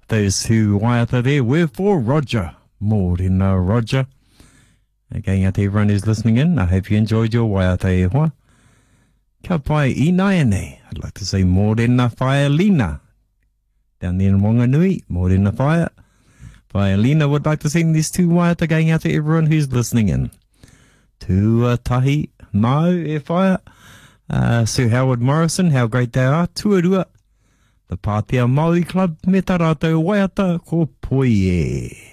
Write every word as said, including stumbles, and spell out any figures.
Those two waiata there were for Roger. Morena Roger. Again, out to everyone who's listening in, I hope you enjoyed your waiata e hoa. Ka pai I Naiane. I'd like to say Morena Whaelina. Down there in Wanganui, Morena Whae. Whaelina would like to sing these two waiata going out to everyone who's listening in. Tuatahi Mau e Whae. Uh, Sir Howard Morrison, how great they are. Tuarua. The Pātea Māori Club, me tā rātou waiata ko Poie.